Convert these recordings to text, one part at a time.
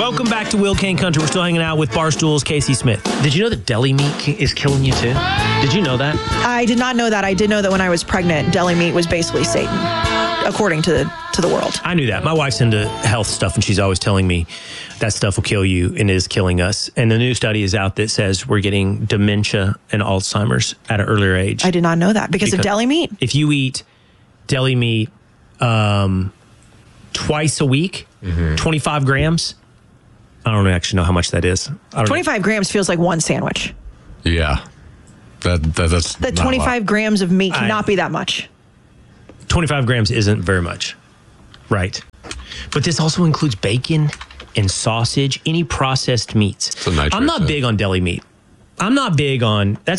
Welcome back to Will Kane Country. We're still hanging out with Barstool's Casey Smith. Did you know that deli meat is killing you too? Did you know that? I did not know that. I did know that when I was pregnant, deli meat was basically Satan, according to the world. I knew that. My wife's into health stuff, and she's always telling me that stuff will kill you and is killing us. And the new study is out that says we're getting dementia and Alzheimer's at an earlier age. I did not know that because of deli meat. If you eat deli meat twice a week, 25 grams, I don't actually know how much that is. 25 grams feels like one sandwich. Yeah. That's The 25 grams of meat cannot be that much. 25 grams isn't very much. Right. But this also includes bacon and sausage, any processed meats. I'm not big on deli meat. I'm not big on, it's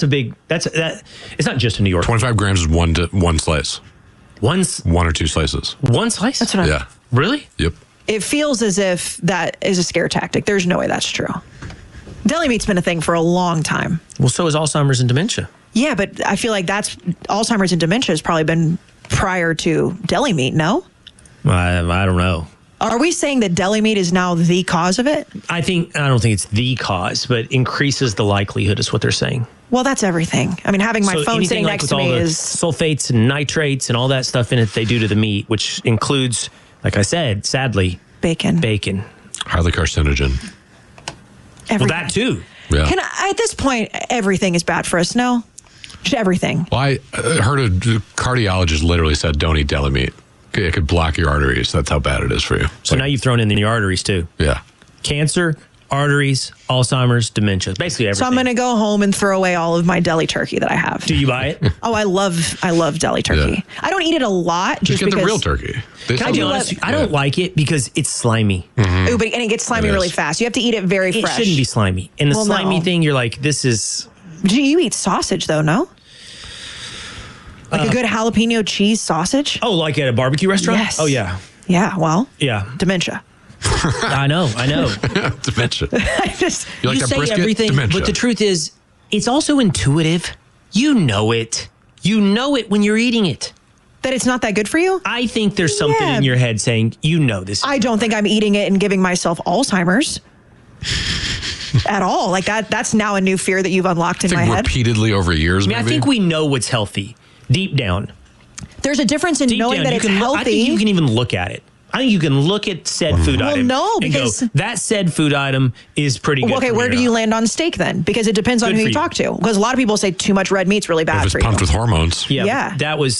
not just in New York. 25 grams is one slice. One or two slices. One slice? That's what Yeah. Really? Yep. It feels as if that is a scare tactic. There's no way that's true. Deli meat's been a thing for a long time. Well, so is Alzheimer's and dementia. Yeah, but I feel like Alzheimer's and dementia has probably been prior to deli meat, no? I don't know. Are we saying that deli meat is now the cause of it? I don't think it's the cause, but increases the likelihood is what they're saying. Well, that's everything. I mean, having my phone sitting next to me is sulfates and nitrates and all that stuff in it they do to the meat, which includes, like I said, sadly, bacon. Highly carcinogen. Everything. Well, that too. Yeah. At this point, everything is bad for us, no? Just everything. Well, I heard a cardiologist literally said, don't eat deli meat. It could block your arteries. That's how bad it is for you. So now you've thrown in the arteries too. Yeah. Cancer, arteries, Alzheimer's, dementia, basically everything. So I'm going to go home and throw away all of my deli turkey that I have. Do you buy it? Oh, I love deli turkey. Yeah. I don't eat it a lot Just get because the real turkey. Can I be honest? I don't like it because it's slimy. Mm-hmm. Ooh, and it gets slimy really fast. You have to eat it very fresh. It shouldn't be slimy. And the slimy thing, you're like, this is... You eat sausage though, no? Like a good jalapeno cheese sausage? Oh, like at a barbecue restaurant? Yes. Oh, yeah. Yeah, well. Yeah. Dementia. I know. Dementia. You like that say brisket? everything, Dementia. but the truth is, it's also intuitive. You know it. You know it when you're eating it. That it's not that good for you? I think there's something in your head saying, you know this. I don't think I'm eating it and giving myself Alzheimer's. At all. Like that's now a new fear that you've unlocked in my head. Repeatedly over years, I think we know what's healthy deep down. There's a difference in knowing that it's healthy. I think you can even look at it. I think you can look at said food item. No, and because go, that said food item is pretty good. Okay, where do you land on steak then? Because it depends on who you talk to. Because a lot of people say too much red meat's really bad for you. If it's pumped with hormones. Yeah. That was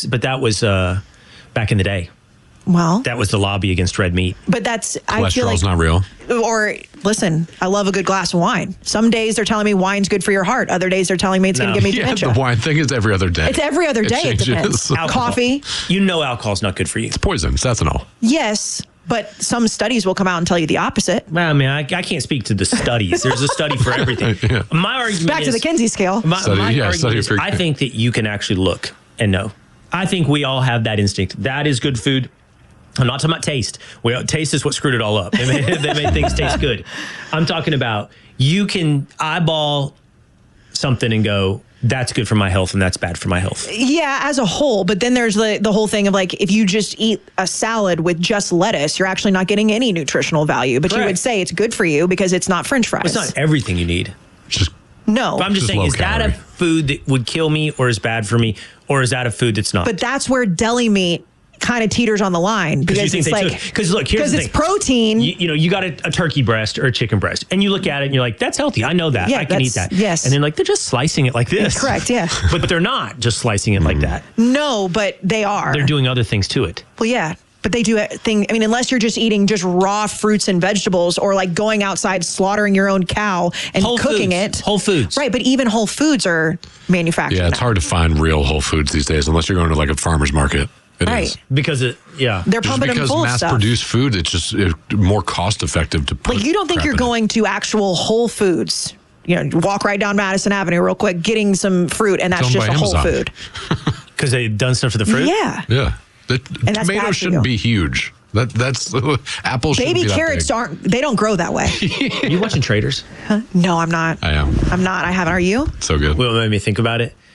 back in the day. Well, that was the lobby against red meat. But that's cholesterol's I feel like, not real. Or listen, I love a good glass of wine. Some days they're telling me wine's good for your heart. Other days they're telling me it's going to give me dementia. The wine thing is every other day. It's every other day. It depends. Coffee. You know alcohol's not good for you. It's poison. It's ethanol. Yes, but some studies will come out and tell you the opposite. Well, I mean, I can't speak to the studies. There's a study for everything. My argument Back to the Kinsey scale. My argument is I think that you can actually look and know. I think we all have that instinct. That is good food. I'm not talking about taste. Taste is what screwed it all up. They made things taste good. I'm talking about you can eyeball something and go, that's good for my health and that's bad for my health. Yeah, as a whole. But then there's the whole thing of like, if you just eat a salad with just lettuce, you're actually not getting any nutritional value. But you would say it's good for you because it's not French fries. It's not everything you need. No. But I'm just saying, is that a food that would kill me or is bad for me? Or is that a food that's not? But that's where deli meat kind of teeters on the line because it's like, because look, here's the thing. It's protein. You got a turkey breast or a chicken breast and you look at it and you're like, that's healthy. I know that. I can eat that. Yes. And then like, they're just slicing it like this. Correct. Yeah. But they're not just slicing it like that. No, but they are. They're doing other things to it. Well, yeah. But they do a thing. I mean, unless you're just eating just raw fruits and vegetables or like going outside, slaughtering your own cow and cooking it. Whole Foods. Right. But even Whole Foods are manufactured. Yeah, it's hard to find real Whole Foods these days unless you're going to like a farmer's market. It is. Because they're just pumping them full of stuff. Mass-produced food, it's just more cost-effective to put. Like you don't think you're going to actual Whole Foods? Walk right down Madison Avenue real quick, getting some fruit, and that's just a Whole Food. Because they've done stuff for the fruit. Yeah. Yeah. The tomatoes shouldn't be huge. That's apples. Baby carrots they don't grow that way. You watching Traders? No, I'm not. I am. I'm not. I haven't. Are you? So good. Well, it made me think about it.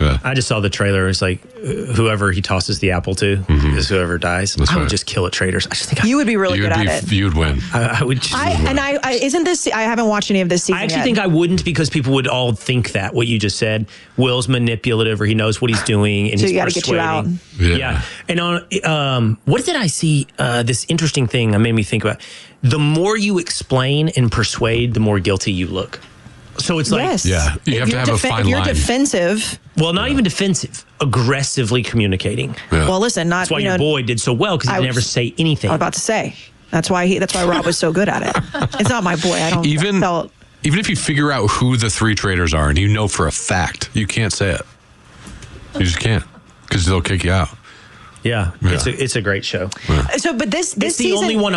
Yeah. I just saw the trailer. It's like whoever he tosses the apple to is whoever dies. I would just kill at traders. I just think You would be really good at it. You'd win. I would. Just, Isn't this? I haven't watched any of this season. I actually think I wouldn't, because people would all think that what you just said. Will's manipulative, or he knows what he's doing, and So he's you got to get you out. Yeah. And on what did I see? This interesting thing that made me think about. The more you explain and persuade, the more guilty you look. So it's like, Yes. Yeah, you have to have a fine If you're line. defensive, well, not even defensive, aggressively communicating. Yeah. well, listen, not That's why you your know. boy did so well, because he I would never was- say anything. I was about to say that's why Rob was so good at it. It's not my boy. I don't Even felt. even if you figure out who the 3 traders are and you know for a fact, you can't say it. You just can't, because they'll kick you out. Yeah. It's a great show. So, but this It's the season, only one